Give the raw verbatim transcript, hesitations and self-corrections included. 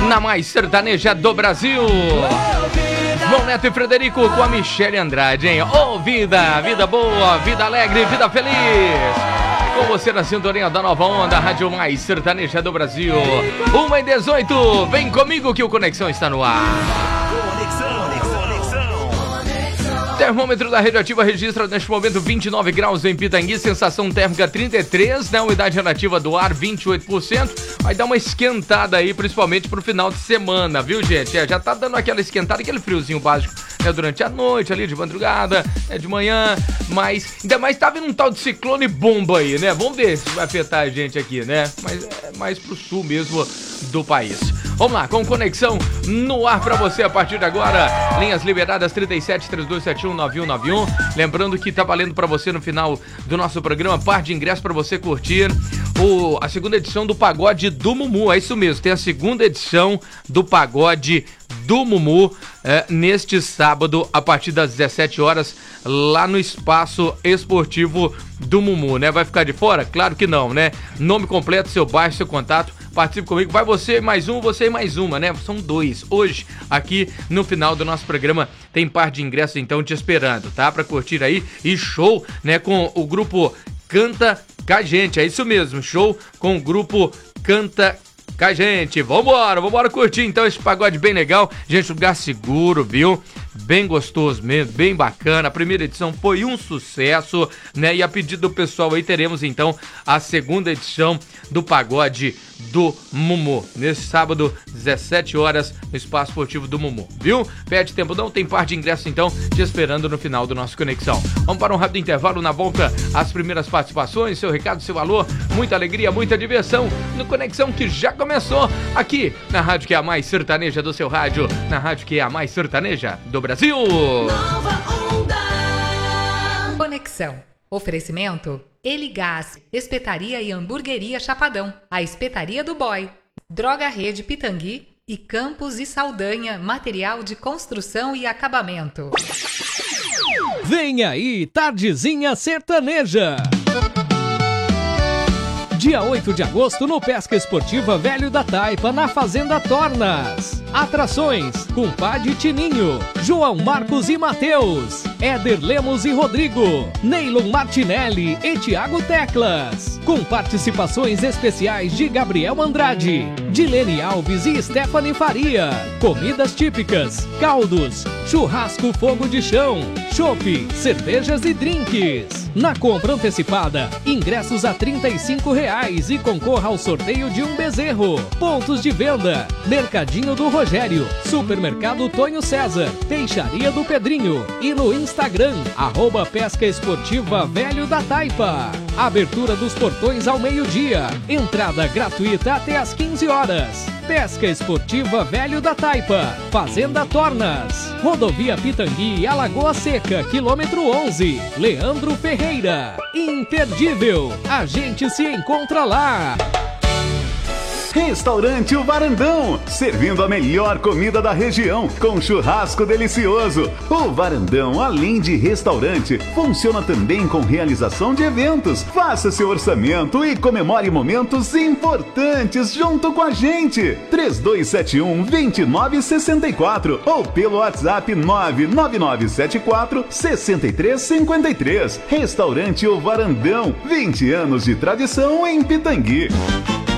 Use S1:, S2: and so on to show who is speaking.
S1: na mais sertaneja do Brasil. João Neto e Frederico com a Michele Andrade, hein? Ô, oh, vida, vida boa, vida alegre, vida feliz. Com você na sintonia da Nova Onda, a rádio mais sertaneja do Brasil. uma e dezoito, vem comigo que o Conexão está no ar. Conexão. Termômetro da Radioativa registra neste momento vinte e nove graus em Pitangui, sensação térmica trinta e três, né? Umidade relativa do ar vinte e oito por cento. Vai dar uma esquentada aí, principalmente pro final de semana, viu, gente? É, já tá dando aquela esquentada, aquele friozinho básico, né? Durante a noite ali, de madrugada, né? De manhã, mas ainda mais tá vindo um tal de ciclone bomba aí, né? Vamos ver se vai afetar a gente aqui, né? Mas é mais pro sul mesmo do país. Vamos lá, com Conexão no ar pra você a partir de agora. Linhas liberadas trinta e sete, trinta e dois setenta e um, nove um nove um. Lembrando que tá valendo pra você no final do nosso programa par de ingressos pra você curtir o, a segunda edição do Pagode do Mumu. É isso mesmo, tem a segunda edição do Pagode do Mumu é, neste sábado a partir das dezessete horas lá no Espaço Esportivo do Mumu, né? Vai ficar de fora? Claro que não, né? Nome completo, seu bairro, seu contato, participe comigo. Vai você mais um, você mais uma, né? São dois. Hoje, aqui no final do nosso programa, tem par de ingressos então te esperando, tá? Pra curtir aí e show, né? Com o grupo Canta com a Gente, é isso mesmo, show com o grupo Canta com a Gente. Vambora, vambora curtir então esse pagode bem legal. Gente, lugar seguro, viu? Bem gostoso mesmo, bem bacana. A primeira edição foi um sucesso, né? E a pedido do pessoal aí teremos então a segunda edição do Pagode do Mumu, nesse sábado, dezessete horas, no Espaço Esportivo do Mumu, viu? Perde tempo não, tem par de ingressos então te esperando no final do nosso Conexão. Vamos para um rápido intervalo, na volta as primeiras participações, seu recado, seu alô, muita alegria, muita diversão no Conexão que já começou aqui na rádio que é a mais sertaneja do seu rádio, na rádio que é a mais sertaneja do Brasil.
S2: Nova Onda. Conexão. Oferecimento Eligás, Espetaria e Hamburgueria Chapadão, a Espetaria do Boy, Droga Rede Pitangui e Campos e Saldanha, material de construção e acabamento.
S3: Vem aí, Tardezinha Sertaneja. Dia oito de agosto no Pesca Esportiva Velho da Taipa, na Fazenda Tornas. Atrações: Compadre e Tininho, João Marcos e Matheus, Éder Lemos e Rodrigo, Neylon Martinelli e Thiago Teclas. Com participações especiais de Gabriel Andrade, Dilene Alves e Stephanie Faria. Comidas típicas, caldos, churrasco fogo de chão, chopp, cervejas e drinks. Na compra antecipada, ingressos a trinta e cinco reais e concorra ao sorteio de um bezerro. Pontos de venda: Mercadinho do Rogério, Supermercado Tonho César, Peixaria do Pedrinho e no Instagram, arroba Pesca Esportiva Velho da Taipa. Abertura dos portões ao meio-dia, entrada gratuita até às quinze horas. Pesca Esportiva Velho da Taipa, Fazenda Tornas, Rodovia Pitangui, Alagoa Seca, quilômetro onze, Leandro Ferreira. Imperdível, a gente se encontra lá.
S4: Restaurante O Varandão, servindo a melhor comida da região, com churrasco delicioso. O Varandão, além de restaurante, funciona também com realização de eventos. Faça seu orçamento e comemore momentos importantes junto com a gente. três dois sete um, dois nove seis quatro ou pelo WhatsApp nove nove nove sete quatro, seis três cinco três. Restaurante O Varandão, vinte anos de tradição em Pitangui.